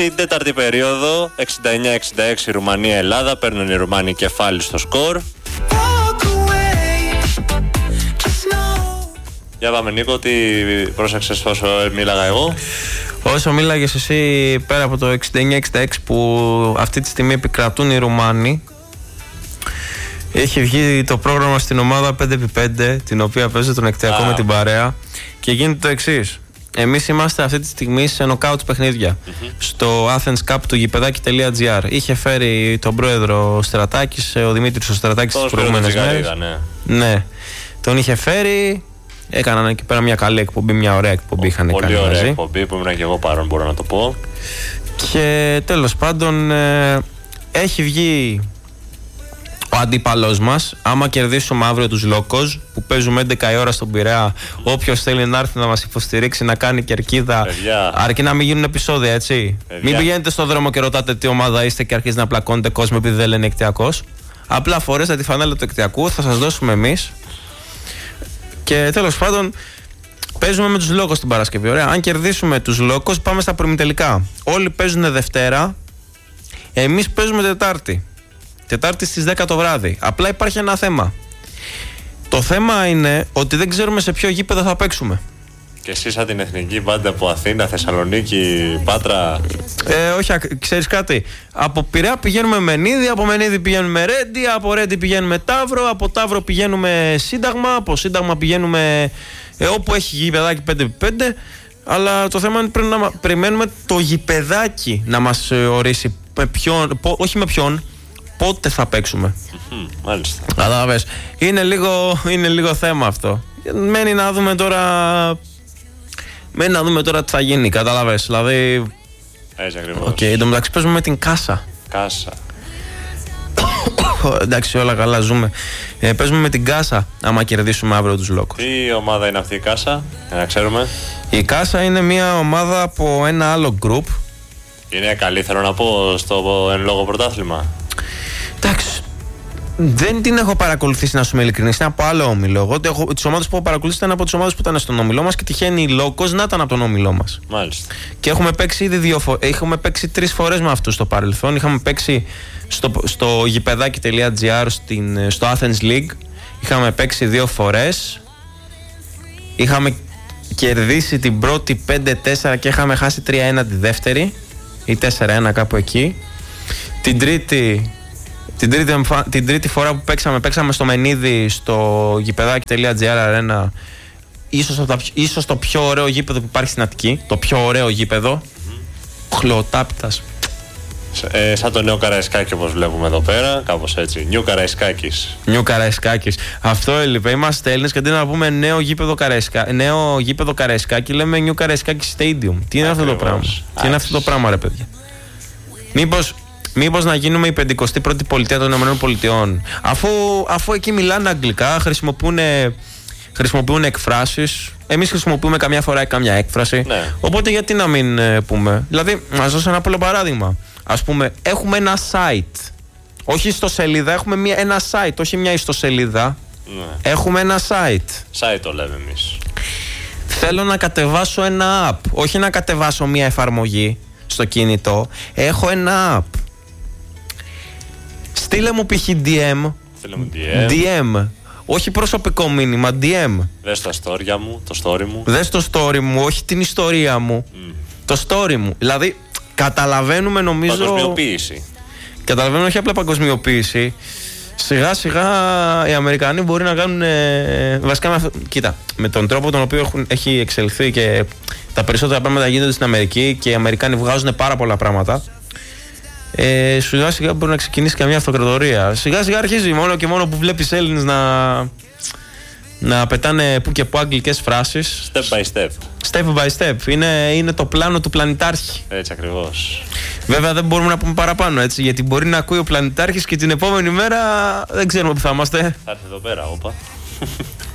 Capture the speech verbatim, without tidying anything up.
Στην τέταρτη περίοδο, εξήντα εννιά εξήντα έξι Ρουμανία-Ελλάδα, παίρνουν οι Ρουμάνοι κεφάλι στο σκορ. Για πάμε Νίκο, τι πρόσεξες όσο μίλαγα εγώ? Όσο μίλαγες εσύ, πέρα από το εξήντα εννιά εξήντα έξι που αυτή τη στιγμή επικρατούν οι Ρουμάνοι, έχει βγει το πρόγραμμα στην ομάδα πέντε επί πέντε, την οποία παίζει τον εκτειακό με την παρέα, και γίνεται το εξής. Εμείς είμαστε αυτή τη στιγμή σε νοκάουτ παιχνίδια mm-hmm. στο Athens Cup του γηπεδάκι.gr. Είχε φέρει τον πρόεδρο Στρατάκης, ο Δημήτρης ο Στρατάκης, τις προηγούμενες μέρες. Ναι. ναι, τον είχε φέρει. Έκαναν εκεί πέρα μια καλή εκπομπή, μια ωραία εκπομπή είχαν κάνει. Πολύ ωραία μαζί. εκπομπή που ήμουν και εγώ παρόν, μπορώ να το πω. Και τέλος πάντων ε, έχει βγει ο αντίπαλός μας. Άμα κερδίσουμε αύριο τους Λόκος που παίζουμε έντεκα η ώρα στον Πειραιά, όποιος θέλει να έρθει να μας υποστηρίξει, να κάνει κερκίδα, Παιδιά. αρκεί να μην γίνουν επεισόδια, έτσι. Παιδιά. Μην πηγαίνετε στον δρόμο και ρωτάτε τι ομάδα είστε και αρχίζει να πλακώνετε κόσμο επειδή δεν λένε εκτειακός. Απλά φορέστε τη φανέλα του εκτειακού, θα σας δώσουμε εμείς. Και τέλος πάντων, παίζουμε με τους Λόκος την Παρασκευή. Ωραία. Αν κερδίσουμε τους Λόκος, πάμε στα προημιτελικά. Όλοι παίζουν Δευτέρα, εμείς παίζουμε Τετάρτη. Τετάρτη στις δέκα το βράδυ. Απλά υπάρχει ένα θέμα. Το θέμα είναι ότι δεν ξέρουμε σε ποιο γήπεδο θα παίξουμε. Και εσείς σαν την εθνική μπάντα από Αθήνα, Θεσσαλονίκη, Πάτρα. Ε, όχι, ξέρεις κάτι. Από Πειραιά πηγαίνουμε Μενίδη, από Μενίδη πηγαίνουμε Ρέντι, από Ρέντι πηγαίνουμε Ταύρο, από Ταύρο πηγαίνουμε Σύνταγμα, από Σύνταγμα πηγαίνουμε ε, όπου έχει γηπεδάκι πέντε επί πέντε. Αλλά το θέμα είναι πρέπει να περιμένουμε το γηπεδάκι να μας ορίσει με ποιον, πο, όχι με ποιον, πότε θα παίξουμε. Mm-hmm, μάλιστα. Κατάλαβες. Είναι λίγο, είναι λίγο θέμα αυτό. Μένει να δούμε τώρα. Μένει να δούμε τώρα τι θα γίνει, κατάλαβες. Δηλαδή. Έτσι ακριβώς. Οκ, okay, εν τω μεταξύ παίζουμε με την Κάσα. Κάσα. Εντάξει, όλα καλά, ζούμε. Ε, παίζουμε με την Κάσα, άμα κερδίσουμε αύριο τους Λόκους. Τι ομάδα είναι αυτή η Κάσα, για να ξέρουμε? Η Κάσα είναι μια ομάδα από ένα άλλο group. Είναι καλή, θέλω να πω, στο εν λόγω πρωτάθλημα. Εντάξει. Δεν την έχω παρακολουθήσει, να σου είμαι ειλικρινής. Είναι από άλλο όμιλο. Εγώ τις ομάδες που έχω παρακολουθήσει ήταν από τις ομάδες που ήταν στον όμιλό μας και τυχαίνει η Λόκος να ήταν από τον όμιλό μας. Μάλιστα. Και έχουμε παίξει ήδη δύο φορές. Έχουμε παίξει τρεις φορές με αυτούς στο παρελθόν. Είχαμε παίξει στο, στο γηπεδάκι.gr στο Athens League. Είχαμε παίξει δύο φορές. Είχαμε κερδίσει την πρώτη πέντε τέσσερα και είχαμε χάσει τρία ένα τη δεύτερη. Ή τέσσερα ένα κάπου εκεί. Την τρίτη. Την τρίτη, την τρίτη φορά που παίξαμε, παίξαμε στο Μενίδη, στο γηπεδάκι.gr Arena. Ίσως, το, ίσως το πιο ωραίο γήπεδο που υπάρχει στην Αττική. Το πιο ωραίο γήπεδο. Mm-hmm. Χλωοτάπητας. Ε, σαν το νέο Καραϊσκάκι όπως βλέπουμε εδώ πέρα. Κάπως έτσι. Νιου Καραϊσκάκης. Νιου Καραϊσκάκης. Αυτό έλειπε. Είμαστε Έλληνες και αντί να πούμε νέο γήπεδο, Καραϊσκά... νέο γήπεδο Καραϊσκάκι, λέμε Νιου Καραϊσκάκη Stadium. Τι είναι αυτό το πράγμα? Τι είναι αυτό το πράγμα, ρε παιδιά? Μήπως. Μήπως να γίνουμε η πενηκοστή πρώτη πολιτεία των ΗΠΑ, αφού, αφού εκεί μιλάνε αγγλικά, χρησιμοποιούν, χρησιμοποιούν εκφράσεις. Εμείς χρησιμοποιούμε καμιά φορά καμιά έκφραση. Ναι. Οπότε γιατί να μην ε, πούμε. Δηλαδή, να σας δώσω ένα απλό παράδειγμα. Ας πούμε, έχουμε ένα site. Όχι ιστοσελίδα, έχουμε μια, ένα site, όχι μια ιστοσελίδα. Ναι. Έχουμε ένα site. Site το λέμε εμείς. Θέλω να κατεβάσω ένα app. Όχι να κατεβάσω μια εφαρμογή στο κινητό. Έχω ένα app. Στείλε μου π.χ. ντι εμ. Στείλε μου ντι εμ. ντι εμ. Όχι προσωπικό μήνυμα, ντι εμ. Δες τα story μου, το story μου. Δες το story μου, όχι την ιστορία μου. Mm. Το story μου. Δηλαδή, καταλαβαίνουμε νομίζω. Παγκοσμιοποίηση. Καταλαβαίνουμε όχι απλά παγκοσμιοποίηση. Σιγά σιγά οι Αμερικανοί μπορεί να κάνουν. Ε, βασικά με αυτό. Κοίτα, με τον τρόπο τον οποίο έχουν, έχει εξελιχθεί και τα περισσότερα πράγματα γίνονται στην Αμερική και οι Αμερικάνοι βγάζουν πάρα πολλά πράγματα. Ε, σιγά σιγά μπορεί να ξεκινήσει καμιά αυτοκρατορία. Σιγά σιγά αρχίζει μόνο και μόνο που βλέπεις Έλληνες να, να πετάνε που και που αγγλικές φράσεις. Step by step. Step by step. Είναι, είναι το πλάνο του πλανητάρχη. Έτσι ακριβώς. Βέβαια δεν μπορούμε να πούμε παραπάνω, έτσι, γιατί μπορεί να ακούει ο πλανητάρχης και την επόμενη μέρα δεν ξέρουμε που θα είμαστε. Θα έρθει εδώ πέρα, όπα.